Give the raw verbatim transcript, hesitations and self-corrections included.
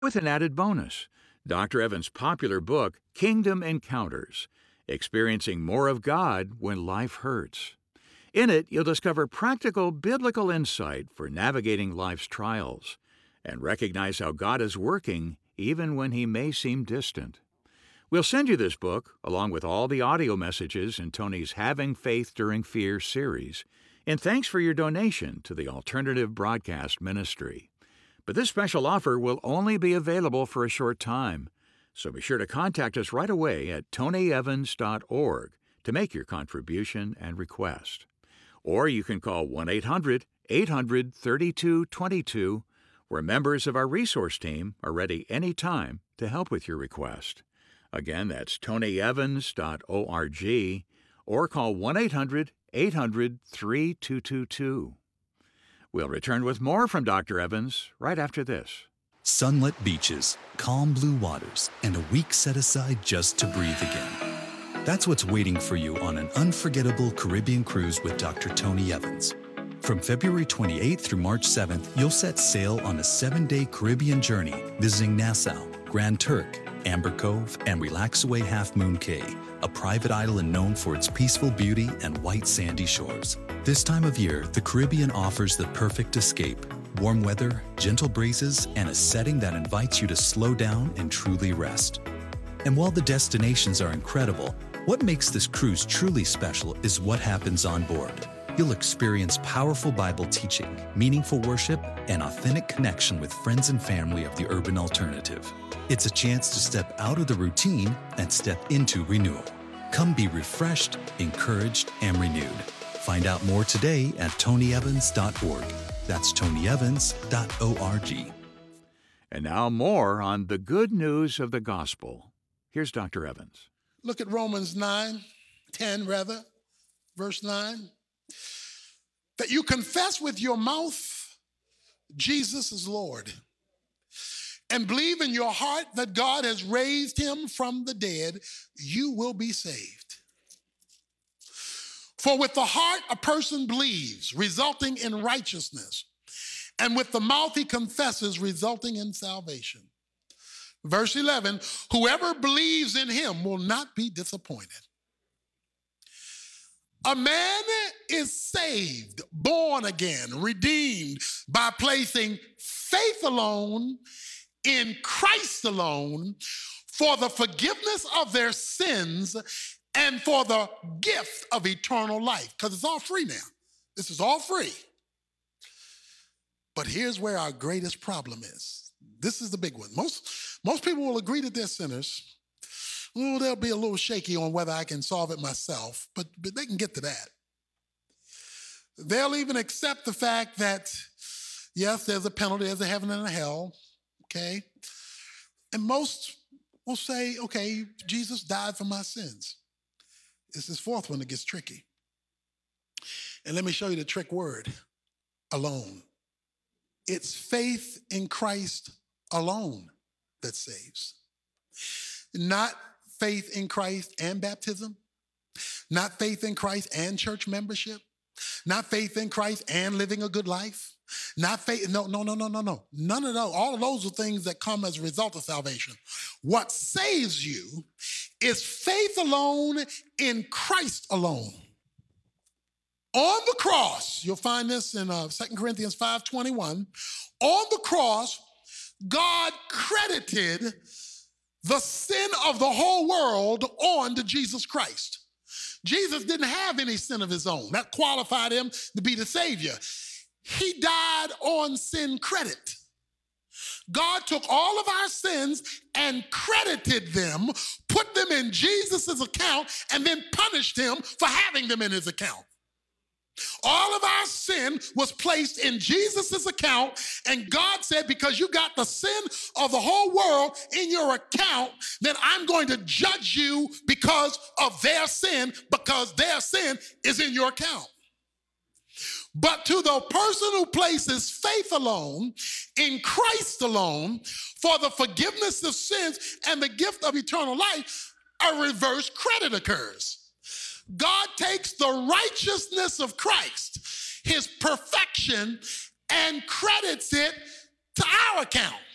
with an added bonus, Doctor Evans' popular book, Kingdom Encounters, Experiencing More of God When Life Hurts. In it, you'll discover practical biblical insight for navigating life's trials and recognize how God is working even when He may seem distant. We'll send you this book, along with all the audio messages in Tony's Having Faith During Fear series, in thanks for your donation to the Alternative Broadcast Ministry. But this special offer will only be available for a short time, so be sure to contact us right away at tony evans dot org to make your contribution and request. Or you can call one eight hundred eight hundred thirty-two twenty-two, where members of our resource team are ready anytime to help with your request. Again, that's tony evans dot org, or call one eight hundred eight hundred thirty-two twenty-two. We'll return with more from Doctor Evans right after this. Sunlit beaches, calm blue waters, and a week set aside just to breathe again. That's what's waiting for you on an unforgettable Caribbean cruise with Doctor Tony Evans. From February twenty-eighth through March seventh, you'll set sail on a seven-day Caribbean journey visiting Nassau, Grand Turk, Amber Cove, and Relaxaway Half Moon Cay, a private island known for its peaceful beauty and white sandy shores. This time of year, the Caribbean offers the perfect escape. Warm weather, gentle breezes, and a setting that invites you to slow down and truly rest. And while the destinations are incredible, what makes this cruise truly special is what happens on board. You'll experience powerful Bible teaching, meaningful worship, and authentic connection with friends and family of the urban alternative. It's a chance to step out of the routine and step into renewal. Come be refreshed, encouraged, and renewed. Find out more today at tony evans dot org. That's tony evans dot org. And now more on the good news of the gospel. Here's Doctor Evans. Look at Romans nine, ten rather, verse nine. That you confess with your mouth Jesus is Lord, and believe in your heart that God has raised him from the dead, you will be saved. For with the heart a person believes, resulting in righteousness, and with the mouth he confesses, resulting in salvation. Verse eleven, whoever believes in him will not be disappointed. A man is saved, born again, redeemed by placing faith alone in Christ alone for the forgiveness of their sins and for the gift of eternal life. Because it's all free now. This is all free. But here's where our greatest problem is. This is the big one. Most, most people will agree that they're sinners. Well, they'll be a little shaky on whether I can solve it myself, but, but they can get to that. They'll even accept the fact that, yes, there's a penalty, there's a heaven and a hell, okay? And most will say, okay, Jesus died for my sins. It's this fourth one that gets tricky. And let me show you the trick word, alone. It's faith in Christ alone that saves. Not faith in Christ and baptism, not faith in Christ and church membership, not faith in Christ and living a good life, not faith, no, no, no, no, no, no. None of those, all of those are things that come as a result of salvation. What saves you is faith alone in Christ alone. On the cross, you'll find this in uh, Second Corinthians five twenty-one, on the cross, God credited the sin of the whole world on to Jesus Christ. Jesus didn't have any sin of his own. That qualified him to be the Savior. He died on sin credit. God took all of our sins and credited them, put them in Jesus' account, and then punished him for having them in his account. All of our sin was placed in Jesus' account, and God said, because you got the sin of the whole world in your account, then I'm going to judge you because of their sin, because their sin is in your account. But to the person who places faith alone, in Christ alone, for the forgiveness of sins and the gift of eternal life, a reverse credit occurs. God takes the righteousness of Christ, his perfection, and credits it to our account.